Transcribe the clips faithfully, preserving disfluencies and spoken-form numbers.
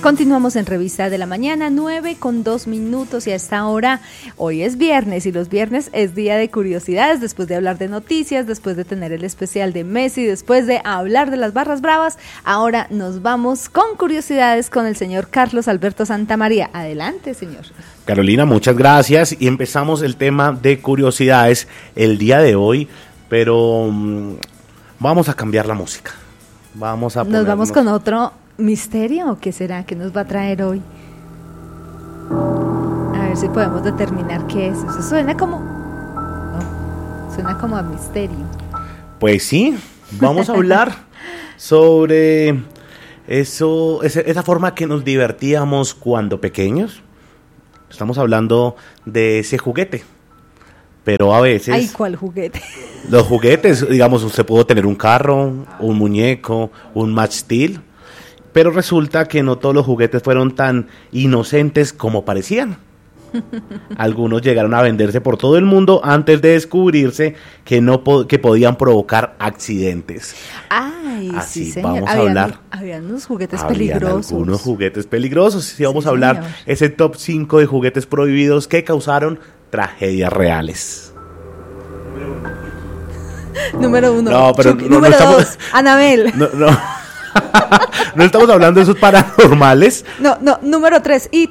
Continuamos en Revista de la Mañana, nueve con dos minutos, y a esta hora, hoy es viernes y los viernes es día de curiosidades. Después de hablar de noticias, después de tener el especial de Messi, después de hablar de las barras bravas, ahora nos vamos con curiosidades con el señor Carlos Alberto Santamaría. Adelante, señor. Carolina, muchas gracias, y empezamos el tema de curiosidades el día de hoy, pero um, vamos a cambiar la música. Vamos a Nos vamos con otro misterio, ¿o qué será? ¿Qué nos va a traer hoy? A ver si podemos determinar qué es. Eso suena como... No, suena como a misterio. Pues sí, vamos a hablar sobre eso, esa, esa forma que nos divertíamos cuando pequeños. Estamos hablando de ese juguete. Pero a veces... Ay, ¿cuál juguete? Los juguetes, digamos, usted pudo tener un carro, un muñeco, un Match Steel, pero resulta que no todos los juguetes fueron tan inocentes como parecían. Algunos llegaron a venderse por todo el mundo antes de descubrirse que no po- que podían provocar accidentes. Ay, Así sí, señor. vamos a Habían, hablar. Habían unos juguetes Habían peligrosos. algunos juguetes peligrosos. Sí, vamos Sí, a hablar señor. ese top cinco de juguetes prohibidos que causaron tragedias reales. Número uno. No, pero Chucky. no- no Número estamos- dos, Anabel. No, no. No estamos hablando de esos paranormales. No, no, número tres, It.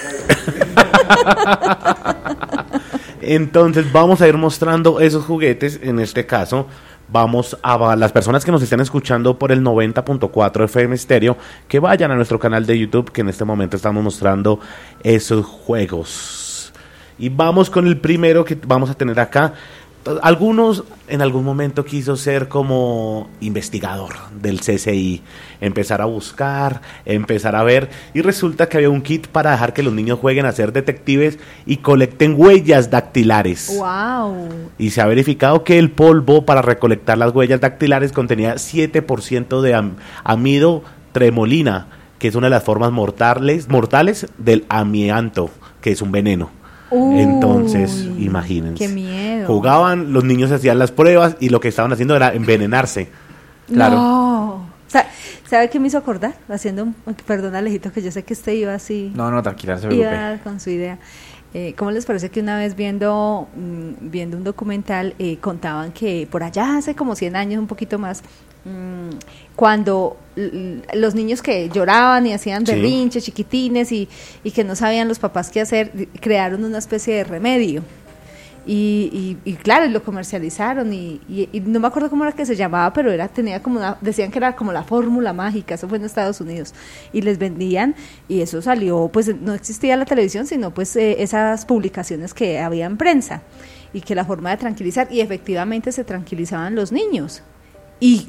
Entonces vamos a ir mostrando esos juguetes. En este caso vamos a las personas que nos estén escuchando por el noventa punto cuatro F M Stereo, que vayan a nuestro canal de YouTube, que en este momento estamos mostrando esos juegos. Y vamos con el primero que vamos a tener acá. Algunos en algún momento quiso ser como investigador del C C I, empezar a buscar, empezar a ver, y resulta que había un kit para dejar que los niños jueguen a ser detectives y colecten huellas dactilares. Wow. Y se ha verificado que el polvo para recolectar las huellas dactilares contenía siete por ciento de am- amido tremolina, que es una de las formas mortales, mortales del amianto, que es un veneno. Uy, Entonces, imagínense. qué miedo. Jugaban, los niños hacían las pruebas y lo que estaban haciendo era envenenarse. Claro. No. Sa- ¿Sabe qué me hizo acordar? Haciendo un... Perdón, Alejito, que yo sé que usted iba así... No, no, tranquila, no se preocupe. Iba con su idea. Eh, ¿Cómo les parece que una vez viendo, mm, viendo un documental eh, contaban que por allá hace como cien años, un poquito más, mm, cuando l- los niños que lloraban y hacían Sí. berrinches chiquitines y, y que no sabían los papás qué hacer, di- crearon una especie de remedio? Y, y, y claro, y lo comercializaron y, y, y no me acuerdo cómo era que se llamaba, pero era tenía como una, decían que era como la fórmula mágica, eso fue en Estados Unidos, y les vendían, y eso salió, pues no existía la televisión, sino pues eh, esas publicaciones que había en prensa, y que la forma de tranquilizar, y efectivamente se tranquilizaban los niños, y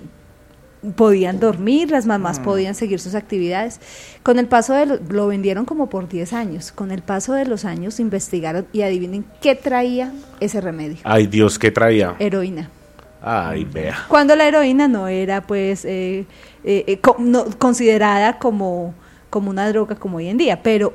podían dormir, las mamás mm. podían seguir sus actividades. Con el paso de lo, lo vendieron como por diez años. Con el paso de los años investigaron y adivinen qué traía ese remedio. Ay, Dios, ¿qué traía? Heroína. Ay, vea. Cuando la heroína no era pues eh, eh, eh, co- no, considerada como, como una droga como hoy en día, pero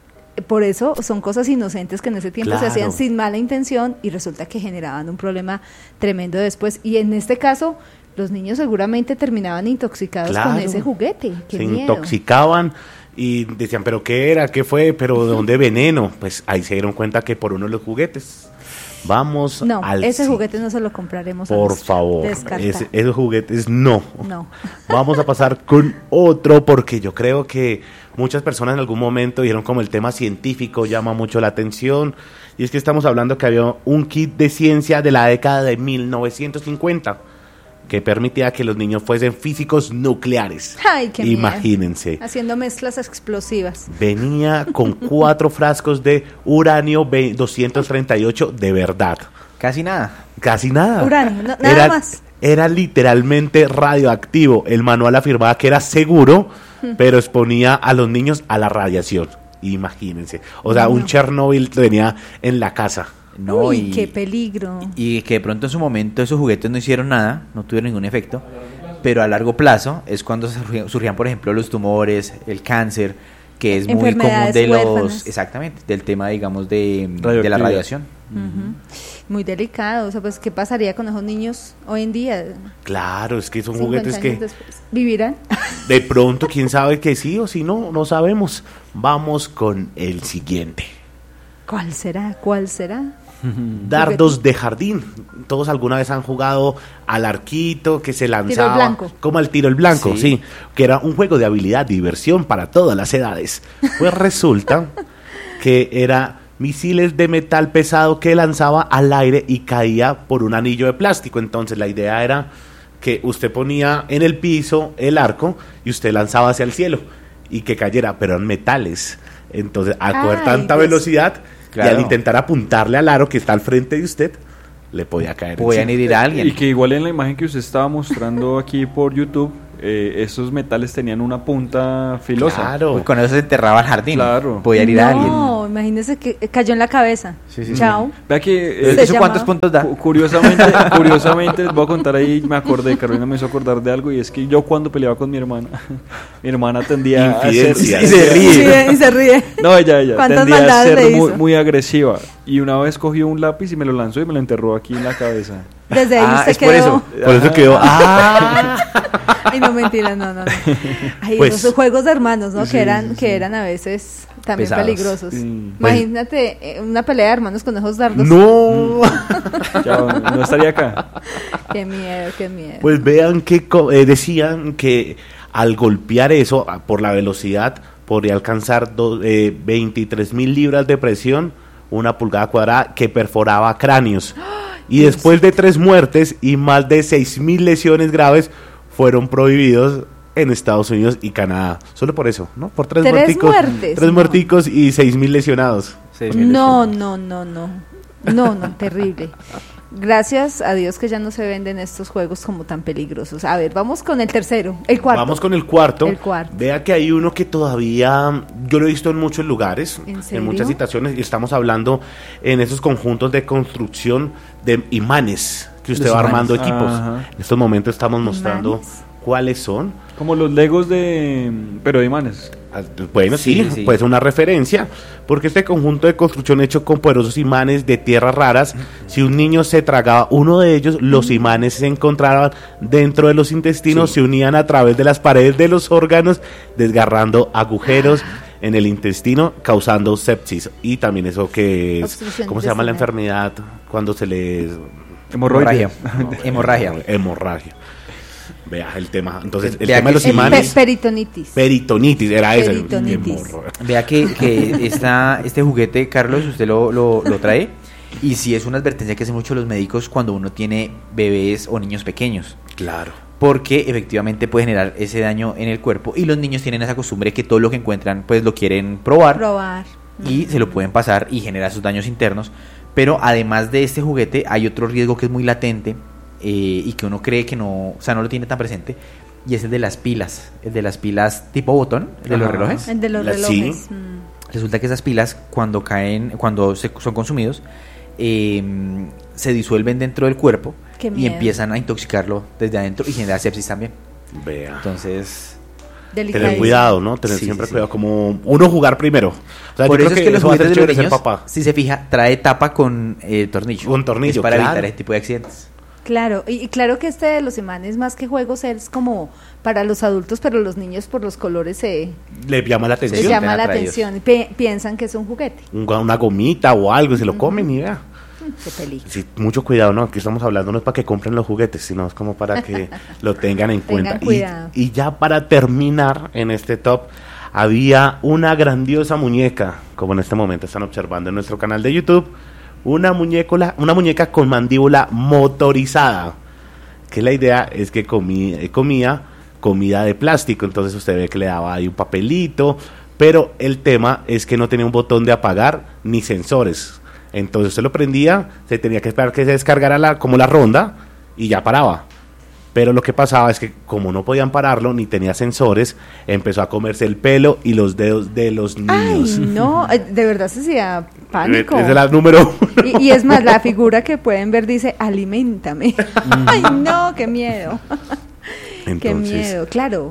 por eso son cosas inocentes que en ese tiempo Claro. se hacían sin mala intención y resulta que generaban un problema tremendo después. Y en este caso, los niños seguramente terminaban intoxicados Claro. con ese juguete. Qué Se miedo. intoxicaban y decían, ¿pero qué era? ¿Qué fue? ¿Pero de dónde veneno? Pues ahí se dieron cuenta que por uno de los juguetes. Vamos No, al ese sí. juguete no se lo compraremos. a Por nuestro. favor, Descartado. ese- esos juguetes no. No. Vamos a pasar con otro, porque yo creo que muchas personas en algún momento dijeron como el tema científico llama mucho la atención, y es que estamos hablando que había un kit de ciencia de la década de mil novecientos cincuenta que permitía que los niños fuesen físicos nucleares. Ay, qué miedo. Imagínense. Haciendo mezclas explosivas. Venía con cuatro frascos de uranio doscientos treinta y ocho de verdad. Casi nada. Casi nada. Uranio, no- nada era, más. Era literalmente radioactivo. El manual afirmaba que era seguro, pero exponía a los niños a la radiación. Imagínense. O sea, No. un Chernobyl tenía en la casa. No, Uy, y, qué peligro. y que de pronto en su momento esos juguetes no hicieron nada, no tuvieron ningún efecto, pero a largo plazo es cuando surgían, surgían, por ejemplo, los tumores, el cáncer, que es muy común Enfermedades de los... huérfanas. Exactamente, del tema, digamos, de, de la Radioactividad. radiación. Ujú. muy delicado. O sea, pues, ¿qué pasaría con esos niños hoy en día? Claro, es que son cincuenta juguetes años que después, ¿vivirán? de pronto, quién sabe que sí o si no, no sabemos. Vamos con el siguiente. ¿Cuál será? ¿Cuál será? Dardos de jardín. Todos alguna vez han jugado al arquito que se lanzaba al blanco. como al tiro al blanco, sí. Sí. sí, que era un juego de habilidad, diversión para todas las edades. Pues resulta que era misiles de metal pesado que lanzaba al aire y caía por un anillo de plástico. Entonces la idea era que usted ponía en el piso el arco y usted lanzaba hacia el cielo y que cayera, pero eran metales. Entonces, al coger Ay, tanta Dios. velocidad Claro. y al intentar apuntarle al aro que está al frente de usted, le podía caer Podían encima. herir a alguien. Y que igual en la imagen que usted estaba mostrando aquí por YouTube, eh, esos metales tenían una punta filosa. Claro. Uy, con eso se enterraba el jardín. Claro. Podía herir a alguien. No, imagínese que cayó en la cabeza. Sí, sí, sí. Chao. Vea que eh, Se ¿Eso llama- cuántos puntos da? cu- curiosamente, curiosamente les voy a contar ahí, me acordé, Carolina me hizo acordar de algo, y es que yo cuando peleaba con mi hermana, mi hermana tendía a ser... Infidencia. Y se ríe. Sí, y se ríe. No, ella, ella ¿Cuántas tendía a maldades ser le muy, hizo? muy agresiva. Y una vez cogió un lápiz y me lo lanzó y me lo enterró aquí en la cabeza. Desde ahí Ah, usted es por quedó. eso. Por eso quedó. ¡Ah! Ay, no, mentira, no, no, no. Ay, Pues- esos juegos de hermanos, ¿no? Sí, que eran, sí, que sí. eran a veces también Pesados. peligrosos. Sí. Imagínate eh, una pelea de hermanos con esos dardos. ¡No! Ya, no estaría acá. Qué miedo, qué miedo. Pues vean que co- eh, decían que al golpear eso a- por la velocidad podría alcanzar do- eh, veintitrés mil libras de presión, una pulgada cuadrada que perforaba cráneos. Y después de tres muertes y más de seis mil lesiones graves, fueron prohibidos en Estados Unidos y Canadá. Solo por eso, ¿no? Por tres, Tres muerticos, muertes, tres no. muerticos y seis mil lesionados. Seis mil No, lesiones. no, no, no. No, no, terrible. Gracias a Dios que ya no se venden estos juegos como tan peligrosos. A ver, vamos con el tercero, el cuarto. Vamos con el cuarto. El cuarto. Vea que hay uno que todavía yo lo he visto en muchos lugares, ¿En serio? muchas situaciones, y estamos hablando en esos conjuntos de construcción de imanes que usted Los va imanes. armando equipos. Ajá. En estos momentos estamos mostrando ¿Imanes? cuáles son. Como los legos de... pero de imanes. Ah, Bueno, sí, Sí, sí. pues una referencia, porque este conjunto de construcción hecho con poderosos imanes de tierras raras, si un niño se tragaba uno de ellos, los imanes se encontraban dentro de los intestinos, Sí. se unían a través de las paredes de los órganos, desgarrando agujeros en el intestino, causando sepsis. Y también eso que es, Obstrucción ¿cómo se llama la intestinal. enfermedad cuando se les... Hemorroide. Hemorragia. Hemorragia. Vea el tema. Entonces, el Vea tema de que los sí. Eh, imanes... pe- peritonitis. Peritonitis, era ese. Peritonitis. Hemorro- Vea que, que esta, este juguete, Carlos, usted lo, lo, lo trae. Y sí es una advertencia que hacen mucho los médicos cuando uno tiene bebés o niños pequeños. Claro. Porque efectivamente puede generar ese daño en el cuerpo. Y los niños tienen esa costumbre que todo lo que encuentran, pues lo quieren probar. Probar. Y se lo pueden pasar y genera sus daños internos. Pero además de este juguete, hay otro riesgo que es muy latente eh, y que uno cree que no, o sea, no lo tiene tan presente. Y es el de las pilas. El de las pilas tipo botón, el de los Ajá. relojes. El de los La- sí. relojes. mm. Resulta que esas pilas, cuando caen, cuando se, son consumidos, eh, se disuelven dentro del cuerpo Qué y miedo. empiezan a intoxicarlo desde adentro y genera sepsis también. Vea. Entonces, Tener Delicadísimo. cuidado, ¿no? Tener Sí, siempre sí, sí. cuidado, como uno jugar primero. O sea, por yo eso creo es que los eso va a ser juguetes de los chévere ser niños, papá. si se fija, trae tapa con eh, tornillo. Con tornillo, Es para claro. evitar ese tipo de accidentes. Claro, y, y claro que este de los imanes, más que juegos, es como para los adultos, pero los niños por los colores se Le llama la les atención. llama- llama la atraídos. atención y pe- piensan que es un juguete. Un- Una gomita o algo, y se lo comen y vea. Qué peligro. Sí, mucho cuidado, ¿no? Aquí estamos hablando no es para que compren los juguetes, sino es como para que lo tengan en Tengan cuenta. Y, cuidado. y ya para terminar en este top, había una grandiosa muñeca, como en este momento están observando en nuestro canal de YouTube, una muñecola, una muñeca con mandíbula motorizada. Que la idea es que comía, eh, comía comida de plástico, entonces usted ve que le daba ahí un papelito, pero el tema es que no tenía un botón de apagar ni sensores. Entonces usted lo prendía, se tenía que esperar que se descargara la, como la ronda y ya paraba. Pero lo que pasaba es que como no podían pararlo ni tenía sensores, empezó a comerse el pelo y los dedos de los niños. Ay, no, eh, de verdad se hacía pánico. Esa es la número uno. Y, y es más, la figura que pueden ver dice, aliméntame. Ay, no, qué miedo. Qué Entonces, miedo, claro.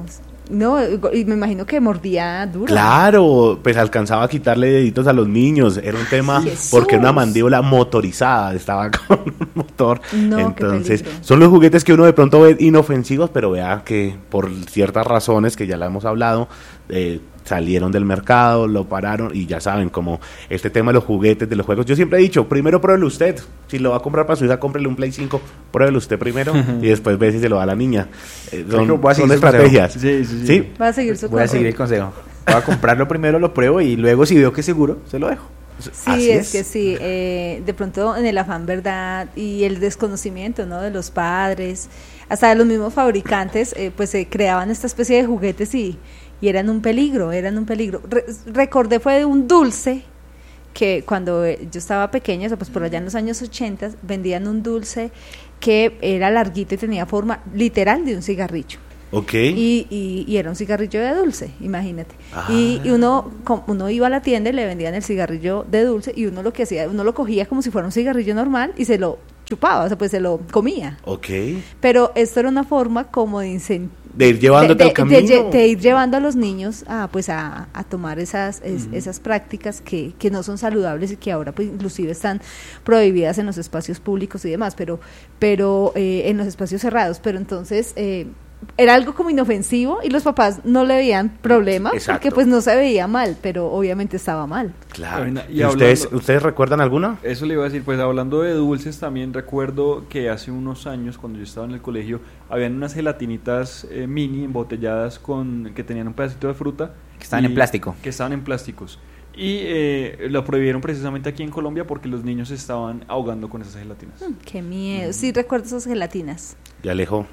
No, y me imagino que mordía duro. Claro, pues alcanzaba a quitarle deditos a los niños. Era un tema Jesús. porque una mandíbula motorizada estaba con un motor. No, qué Entonces, peligro. son los juguetes que uno de pronto ve inofensivos, pero vea que por ciertas razones que ya la hemos hablado, eh, salieron del mercado, lo pararon y ya saben, como este tema de los juguetes, de los juegos. Yo siempre he dicho, primero pruébelo usted. Si lo va a comprar para su hija, cómprele un Play cinco, pruébelo usted primero y después ve si se lo da a la niña. Eh, son Creo que voy a seguir son su consejo. estrategias. Sí, sí, sí. ¿Sí? Va a seguir su Voy a seguir el consejo. Voy a comprarlo primero, lo pruebo y luego si veo que es seguro, se lo dejo. Sí, Así es, que sí, eh, de pronto en el afán, ¿verdad? Y el desconocimiento, ¿no? De los padres, hasta de los mismos fabricantes, eh, pues se creaban esta especie de juguetes y, y eran un peligro, eran un peligro. Re- recordé fue de un dulce que cuando eh, yo estaba pequeña, o sea, pues por allá en los años ochenta, vendían un dulce que era larguito y tenía forma literal de un cigarrillo. Ok. Y, y, y era un cigarrillo de dulce, imagínate. Ah. Y, y uno com- uno iba a la tienda y le vendían el cigarrillo de dulce y uno lo que hacía, uno lo cogía como si fuera un cigarrillo normal y se lo chupaba, o sea, pues se lo comía. Ok. Pero esto era una forma como de incentivar. De ir llevándote de, al de- camino. de lle- de ir llevando a los niños a pues a, a tomar esas es- esas prácticas que, que no son saludables y que ahora pues inclusive están prohibidas en los espacios públicos y demás, pero pero eh, en los espacios cerrados, pero entonces eh, era algo como inofensivo y los papás no le veían problema Exacto. porque pues no se veía mal, pero obviamente estaba mal. Claro. Carolina, y ¿Y ustedes, hablando- ¿Ustedes recuerdan alguna? Eso le iba a decir, pues hablando de dulces, también recuerdo que hace unos años, cuando yo estaba en el colegio, habían unas gelatinitas eh, mini embotelladas con que tenían un pedacito de fruta. Que estaban en plástico. Que estaban en plásticos. Y eh, lo prohibieron precisamente aquí en Colombia porque los niños se estaban ahogando con esas gelatinas. Mm, qué miedo. Sí recuerdo esas gelatinas. Ya Alejo.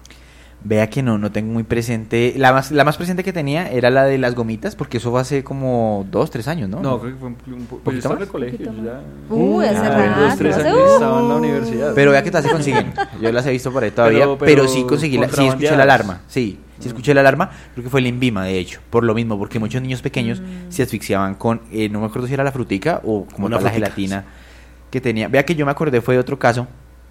Vea que no, no tengo muy presente. La más, la más presente que tenía era la de las gomitas, porque eso fue hace como dos, tres años, ¿no? No, creo que fue un, un, po- pues ¿Poquito yo estaba en más? el colegio. Poquito yo ya, Uy, hace ya, rato, dos, tres hace- años uh. estaba en la universidad. Pero vea que todas se consiguen. Yo las he visto por ahí todavía, pero, Pero- pero sí conseguí la, sí escuché la contrabandeadas. alarma. Sí, sí escuché la alarma. Creo que fue el Inbima, de hecho, por lo mismo, porque muchos niños pequeños se asfixiaban con, eh, no me acuerdo si era la frutica o como Una tal la frutica, gelatina que tenía. Vea que yo me acordé fue de otro caso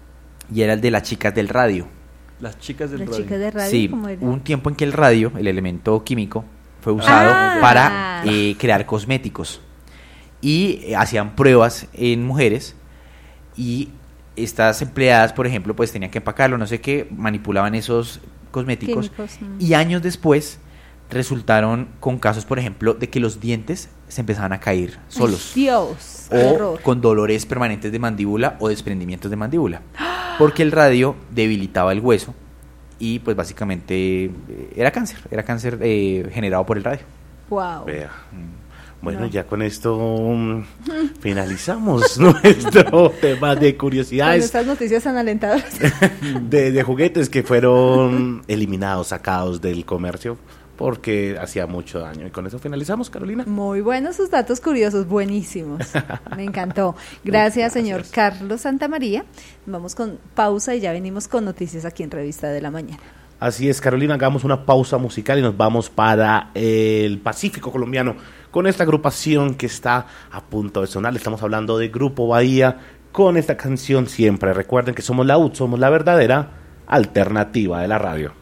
y era el de las chicas del radio. Las chicas del Las radio. chicas de radio, Sí, ¿cómo era? hubo un tiempo en que el radio, el elemento químico, fue usado Ah. para eh, crear cosméticos y eh, hacían pruebas en mujeres y estas empleadas, por ejemplo, pues tenían que empacarlo, no sé qué, manipulaban esos cosméticos Químicos, mm. y años después resultaron con casos, por ejemplo, de que los dientes se empezaban a caer solos. Ay, Dios, qué O horror. con dolores permanentes de mandíbula o desprendimientos de mandíbula. Porque el radio debilitaba el hueso y pues básicamente eh, era cáncer, era cáncer eh, generado por el radio. Wow. Vea. Bueno, No. ya con esto mm, finalizamos nuestro tema de Con curiosidades estas noticias tan alentadoras. de, de juguetes que fueron eliminados, sacados del comercio porque hacía mucho daño. Y con eso finalizamos, Carolina. Muy buenos sus datos curiosos, buenísimos. Me encantó. Gracias, señor Gracias. Carlos Santamaría. Vamos con pausa y ya venimos con noticias aquí en Revista de la Mañana. Así es, Carolina, hagamos una pausa musical y nos vamos para el Pacífico colombiano con esta agrupación que está a punto de sonar. Estamos hablando de Grupo Bahía con esta canción Siempre. Recuerden que somos la U T, somos la verdadera alternativa de la radio.